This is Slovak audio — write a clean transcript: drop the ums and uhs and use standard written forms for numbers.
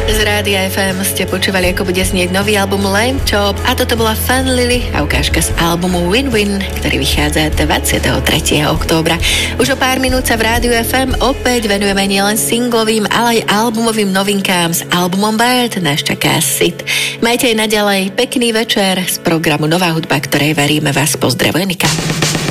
Z Rádia FM ste počúvali, ako bude znieť nový album Lamb Chop a toto bola Fan Lily a ukážka z albumu Win-Win, ktorý vychádza 23. októbra. Už o pár minút sa v Rádiu FM opäť venujeme nielen singlovým, ale aj albumovým novinkám. S albumom Bird nás čaká Sid. Majte aj naďalej pekný večer z programu Nová hudba, ktorej veríme, vás pozdravuje Nika.